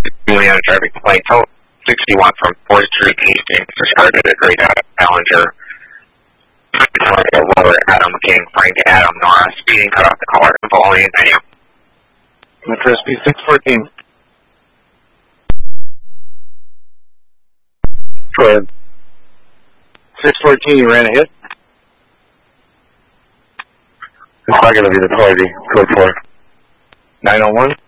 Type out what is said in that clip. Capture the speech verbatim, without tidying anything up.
Juliana traffic complaint. Total sixty-one from fourth Street Hastings. Started at Great Adam Ballinger. Lower Adam King, Frank Adam Nora. Speeding, cut off the caller. Following, thank you. Metro S P six fourteen. Go ahead. six fourteen, you ran a hit? It's not going to be the party. Code four. nine oh one?